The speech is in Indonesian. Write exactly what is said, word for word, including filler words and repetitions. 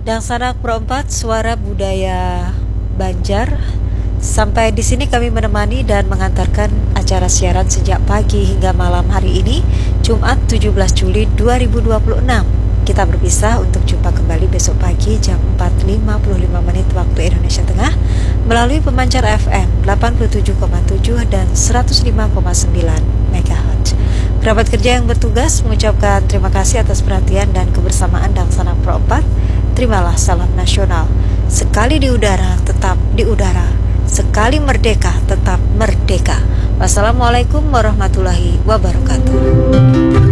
Dan Sanak Perempat, Suara Budaya Banjar. Sampai di sini kami menemani dan mengantarkan acara siaran sejak pagi hingga malam hari ini, Jumat tujuh belas Juli dua ribu dua puluh enam. Kita berpisah untuk jumpa kembali besok pagi jam empat lima puluh lima menit waktu Indonesia Tengah melalui pemancar F M delapan puluh tujuh koma tujuh dan seratus lima koma sembilan megahertz. Kerabat kerja yang bertugas mengucapkan terima kasih atas perhatian dan kebersamaan dan Sanak Perempat. Terimalah salam nasional. Sekali di udara, tetap di udara. Sekali merdeka, tetap merdeka. Wassalamualaikum warahmatullahi wabarakatuh.